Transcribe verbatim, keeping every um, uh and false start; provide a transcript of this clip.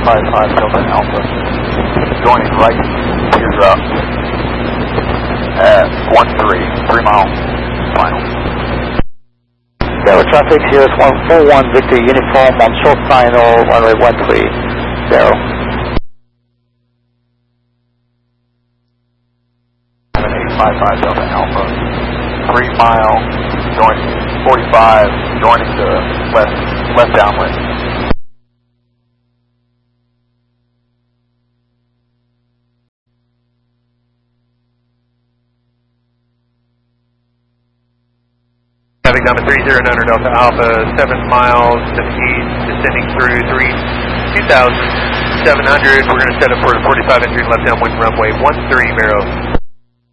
five five Delta Alpha. Joining right teardrop at one three, three mile final. Delta traffic, Sierra one four one Victor Uniform on short final, runway one three zero. eight five five Delta Alpha, three mile, joining forty-five, joining the left, left downwind. Traffic down to three zero nine Delta Alpha, seven miles to the east, descending through three two thousand seven hundred. We're going to set up for a forty-five entry left downwind runway one three zero.